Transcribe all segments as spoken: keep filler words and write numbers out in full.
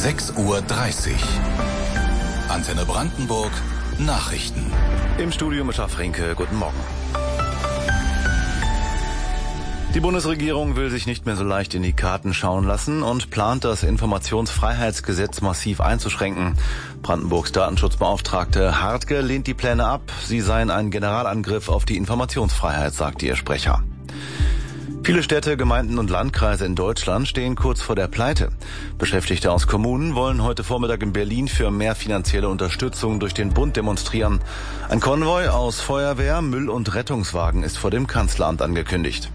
sechs Uhr dreißig. Antenne Brandenburg, Nachrichten. Im Studio mit Rinke, guten Morgen. Die Bundesregierung will sich nicht mehr so leicht in die Karten schauen lassen und plant, das Informationsfreiheitsgesetz massiv einzuschränken. Brandenburgs Datenschutzbeauftragte Hartke lehnt die Pläne ab. Sie seien ein Generalangriff auf die Informationsfreiheit, sagte ihr Sprecher. Viele Städte, Gemeinden und Landkreise in Deutschland stehen kurz vor der Pleite. Beschäftigte aus Kommunen wollen heute Vormittag in Berlin für mehr finanzielle Unterstützung durch den Bund demonstrieren. Ein Konvoi aus Feuerwehr, Müll- und Rettungswagen ist vor dem Kanzleramt angekündigt.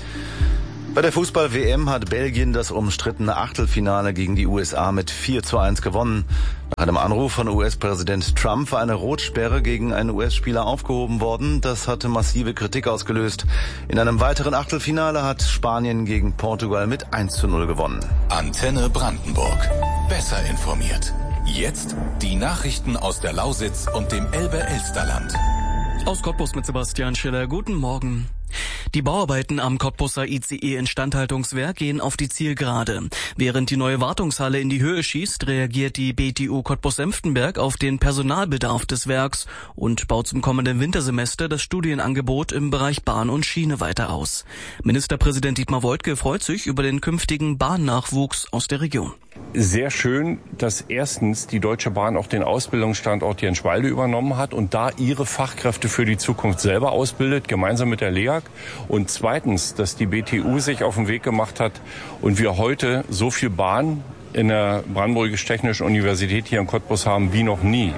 Bei der Fußball-W M hat Belgien das umstrittene Achtelfinale gegen die U S A mit vier zu eins gewonnen. Nach einem Anruf von U S-Präsident Trump war eine Rotsperre gegen einen U S-Spieler aufgehoben worden. Das hatte massive Kritik ausgelöst. In einem weiteren Achtelfinale hat Spanien gegen Portugal mit eins zu null gewonnen. Antenne Brandenburg. Besser informiert. Jetzt die Nachrichten aus der Lausitz und dem Elbe-Elsterland. Aus Cottbus mit Sebastian Schiller. Guten Morgen. Die Bauarbeiten am Cottbuser I C E-Instandhaltungswerk gehen auf die Zielgerade. Während die neue Wartungshalle in die Höhe schießt, reagiert die B T U Cottbus-Senftenberg auf den Personalbedarf des Werks und baut zum kommenden Wintersemester das Studienangebot im Bereich Bahn und Schiene weiter aus. Ministerpräsident Dietmar Woidke freut sich über den künftigen Bahnnachwuchs aus der Region. Sehr schön, dass erstens die Deutsche Bahn auch den Ausbildungsstandort hier in Schwalde übernommen hat und da ihre Fachkräfte für die Zukunft selber ausbildet, gemeinsam mit der L E A G. Und zweitens, dass die B T U sich auf den Weg gemacht hat und wir heute so viel Bahn in der Brandenburgisch-Technischen Universität hier in Cottbus haben wie noch nie.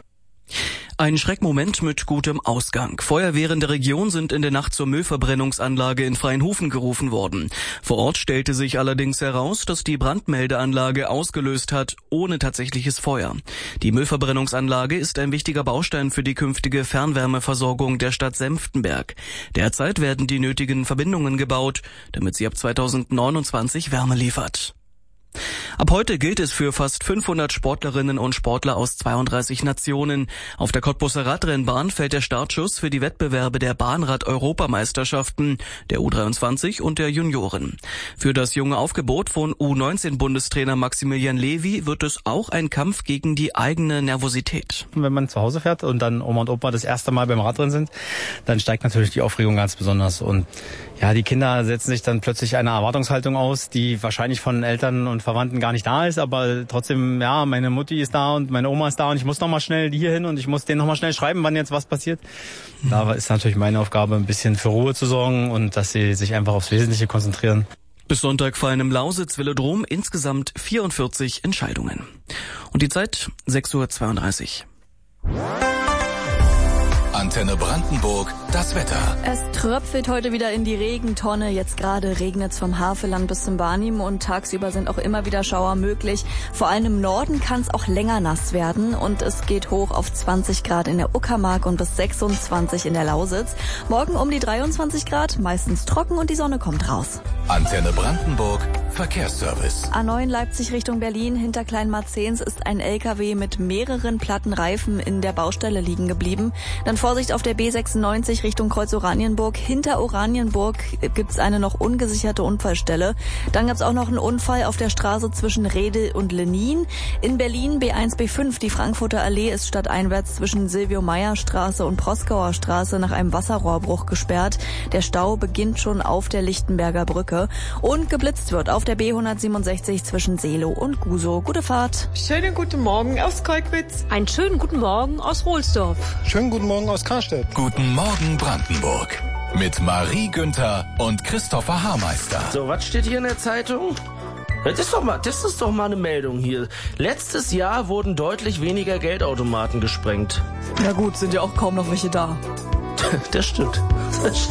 Ein Schreckmoment mit gutem Ausgang. Feuerwehren der Region sind in der Nacht zur Müllverbrennungsanlage in Freienhofen gerufen worden. Vor Ort stellte sich allerdings heraus, dass die Brandmeldeanlage ausgelöst hat, ohne tatsächliches Feuer. Die Müllverbrennungsanlage ist ein wichtiger Baustein für die künftige Fernwärmeversorgung der Stadt Senftenberg. Derzeit werden die nötigen Verbindungen gebaut, damit sie ab zweitausendneunundzwanzig Wärme liefert. Ab heute gilt es für fast fünfhundert Sportlerinnen und Sportler aus zweiunddreißig Nationen. Auf der Cottbuser Radrennbahn fällt der Startschuss für die Wettbewerbe der Bahnrad-Europameisterschaften, der U dreiundzwanzig und der Junioren. Für das junge Aufgebot von U neunzehn Bundestrainer Maximilian Levy wird es auch ein Kampf gegen die eigene Nervosität. Wenn man zu Hause fährt und dann Oma und Opa das erste Mal beim Radrennen sind, dann steigt natürlich die Aufregung ganz besonders. Und ja, die Kinder setzen sich dann plötzlich einer Erwartungshaltung aus, die wahrscheinlich von Eltern und Verwandten gar nicht da ist, aber trotzdem, ja, meine Mutti ist da und meine Oma ist da und ich muss noch mal schnell hier hin und ich muss denen noch mal schnell schreiben, wann jetzt was passiert. Mhm. Da ist natürlich meine Aufgabe, ein bisschen für Ruhe zu sorgen und dass sie sich einfach aufs Wesentliche konzentrieren. Bis Sonntag fallen im Lausitz-Velodrom insgesamt vierundvierzig Entscheidungen. Und die Zeit sechs Uhr zweiunddreißig. Antenne Brandenburg, das Wetter. Es tröpfelt heute wieder in die Regentonne. Jetzt gerade regnet es vom Havelland bis zum Barnim und tagsüber sind auch immer wieder Schauer möglich. Vor allem im Norden kann es auch länger nass werden und es geht hoch auf zwanzig Grad in der Uckermark und bis sechsundzwanzig in der Lausitz. Morgen um die dreiundzwanzig Grad, meistens trocken und die Sonne kommt raus. Antenne Brandenburg, Verkehrsservice. A neun Leipzig Richtung Berlin, hinter Kleinmarzens ist ein L K W mit mehreren platten Reifen in der Baustelle liegen geblieben. Dann Vorsicht auf der B sechsundneunzig Richtung Kreuz Oranienburg. Hinter Oranienburg gibt's eine noch ungesicherte Unfallstelle. Dann gab's auch noch einen Unfall auf der Straße zwischen Redel und Lenin. In Berlin B eins B fünf, die Frankfurter Allee ist stadteinwärts zwischen Silvio-Meyer-Straße und Proskauer Straße nach einem Wasserrohrbruch gesperrt. Der Stau beginnt schon auf der Lichtenberger Brücke. Und geblitzt wird auf der B hundertsiebenundsechzig zwischen Seelow und Gusow. Gute Fahrt. Schönen guten Morgen aus Kolkwitz. Einen schönen guten Morgen aus Rohlsdorf. Schönen guten Morgen aus Karstedt. Guten Morgen Brandenburg. Mit Marie Günther und Christopher Haarmeister. So, was steht hier in der Zeitung? Das ist doch mal, das ist doch mal eine Meldung hier. Letztes Jahr wurden deutlich weniger Geldautomaten gesprengt. Na gut, sind ja auch kaum noch welche da. Das stimmt. Das stimmt.